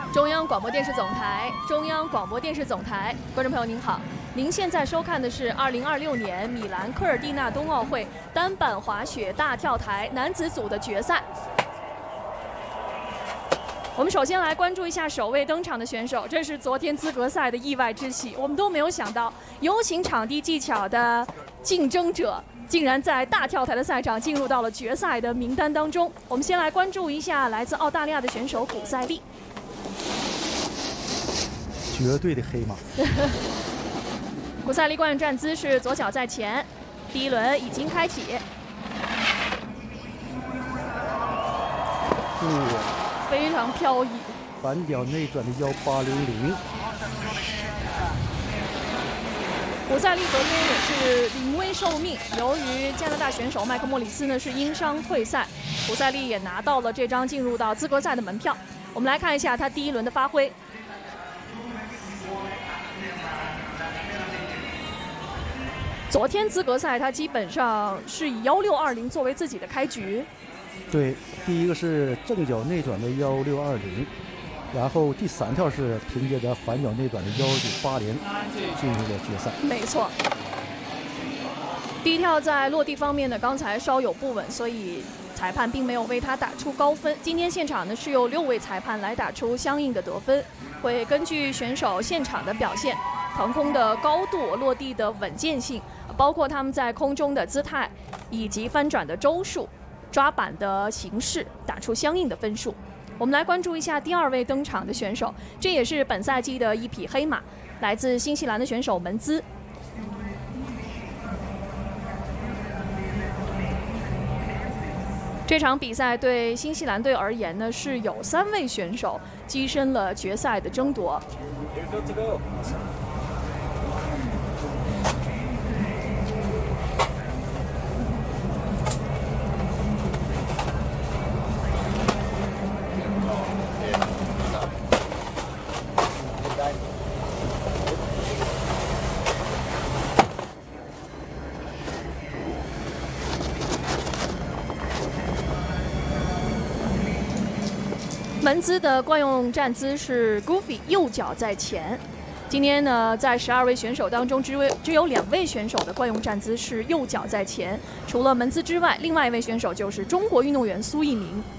中央广播电视总台，中央广播电视总台，观众朋友您好，您现在收看的是2026年米兰科尔蒂纳冬奥会单板滑雪大跳台男子组的决赛。我们首先来关注一下首位登场的选手，这是昨天资格赛的意外之喜，我们都没有想到，有请场地技巧的竞争者竟然在大跳台的赛场进入到了决赛的名单当中。我们先来关注一下来自澳大利亚的选手古塞利。 绝对的黑马。 古塞利惯用站姿是左脚在前，第一轮已经开启。非常飘逸。 反脚内转的1800。 古塞利昨天也是临危受命，由于加拿大选手麦克莫里斯呢是因伤退赛，古塞利也拿到了这张进入到资格赛的门票。我们来看一下他第一轮的发挥。昨天资格赛他基本上是以1620作为自己的开局。 对，第一个是正脚内转的1620，然后第3跳是凭借着反脚内转的1980进入了决赛。 没错。第一跳在落地方面呢，刚才稍有不稳，所以裁判并没有为他打出高分。今天现场呢是由6位裁判来打出相应的得分，会根据选手现场的表现、腾空的高度、落地的稳健性，包括他们在空中的姿态以及翻转的周数、抓板的形式，打出相应的分数。我们来关注一下第2位登场的选手，这也是本赛季的一匹黑马，来自新西兰的选手门兹。这场比赛对新西兰队而言呢，是有3位选手跻身了决赛的争夺。门兹的惯用站姿是 Goofy， 右脚在前。今天呢，在12位选手当中，只有2位选手的惯用站姿是右脚在前。除了门兹之外，另外一位选手就是中国运动员苏翊鸣。